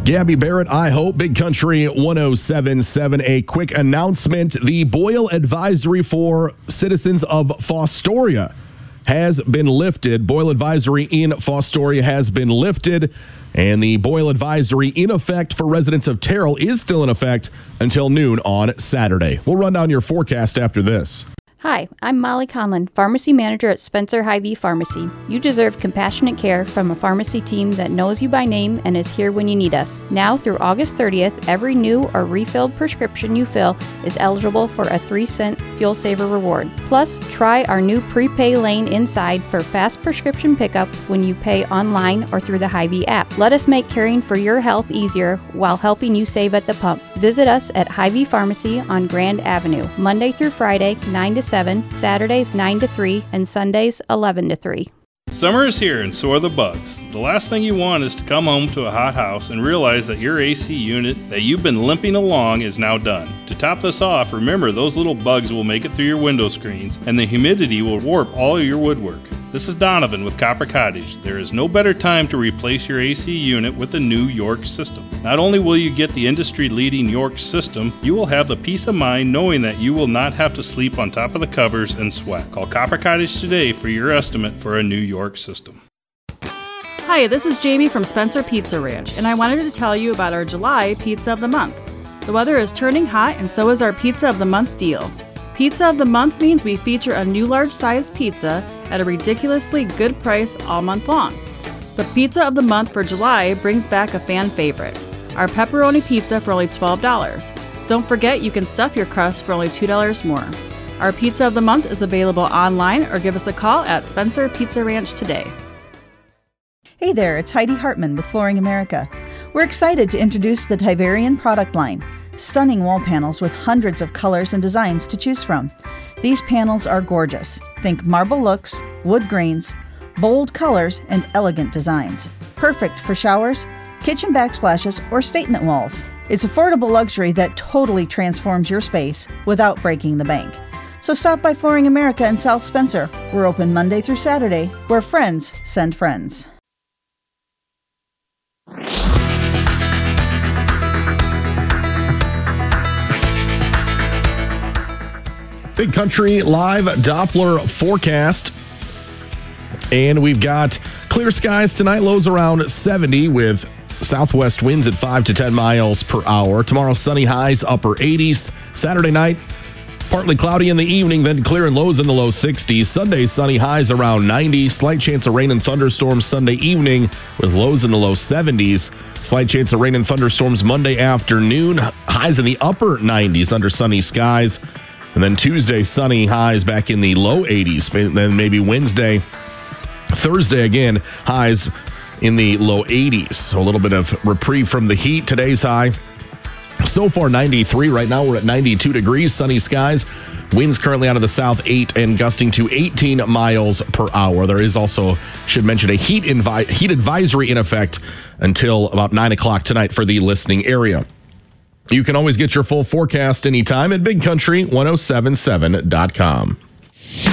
Gabby Barrett, I hope. Big Country 107.7. A quick announcement. The Boyle advisory for citizens of Fostoria has been lifted. Boyle advisory in Fostoria has been lifted. And the Boyle advisory in effect for residents of Terrell is still in effect until noon on Saturday. We'll run down your forecast after this. Hi, I'm Molly Conlon, Pharmacy Manager at Spencer Hy-Vee Pharmacy. You deserve compassionate care from a pharmacy team that knows you by name and is here when you need us. Now through August 30th, every new or refilled prescription you fill is eligible for a 3-cent Fuel Saver reward. Plus, try our new prepay lane inside for fast prescription pickup when you pay online or through the Hy-Vee app. Let us make caring for your health easier while helping you save at the pump. Visit us at Hy-Vee Pharmacy on Grand Avenue, Monday through Friday, 9 to 7, Saturdays 9 to 3, and Sundays 11 to 3. Summer is here and so are the bugs. The last thing you want is to come home to a hot house and realize that your AC unit that you've been limping along is now done. To top this off, remember those little bugs will make it through your window screens and the humidity will warp all your woodwork. This is Donovan with Copper Cottage. There is no better time to replace your AC unit with the new York system. Not only will you get the industry-leading York system, you will have the peace of mind knowing that you will not have to sleep on top of the covers and sweat. Call Copper Cottage today for your estimate for a new York system. Hi, this is Jamie from Spencer Pizza Ranch, and I wanted to tell you about our July Pizza of the Month. The weather is turning hot, and so is our Pizza of the Month deal. Pizza of the Month means we feature a new large-sized pizza at a ridiculously good price all month long. The Pizza of the Month for July brings back a fan favorite, our pepperoni pizza for only $12. Don't forget you can stuff your crust for only $2 more. Our Pizza of the Month is available online or give us a call at Spencer Pizza Ranch today. Hey there, it's Heidi Hartman with Flooring America. We're excited to introduce the Tiverian product line. Stunning wall panels with hundreds of colors and designs to choose from. These panels are gorgeous. Think marble looks, wood grains, bold colors, and elegant designs. Perfect for showers, kitchen backsplashes, or statement walls. It's affordable luxury that totally transforms your space without breaking the bank. So stop by Flooring America in South Spencer. We're open Monday through Saturday, where friends send friends. Big Country Live Doppler forecast. And we've got clear skies tonight, lows around 70 with southwest winds at 5 to 10 miles per hour. Tomorrow, sunny highs, upper 80s. Saturday night, partly cloudy in the evening, then clear and lows in the low 60s. Sunday, sunny highs around 90. Slight chance of rain and thunderstorms Sunday evening with lows in the low 70s. Slight chance of rain and thunderstorms Monday afternoon. Highs in the upper 90s under sunny skies. And then Tuesday, sunny highs back in the low 80s. Then maybe Wednesday, Thursday again, highs in the low 80s. So a little bit of reprieve from the heat. Today's high, so far 93. Right now we're at 92 degrees, sunny skies. Winds currently out of the south 8 and gusting to 18 miles per hour. There is also, should mention, a heat advisory in effect until about 9 o'clock tonight for the listening area. You can always get your full forecast anytime at BigCountry1077.com.